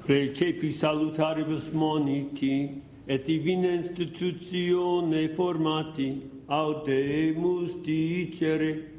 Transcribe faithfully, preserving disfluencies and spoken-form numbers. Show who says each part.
Speaker 1: Recepi salutaribus moniti, et divina institutione formati, audemus dicere,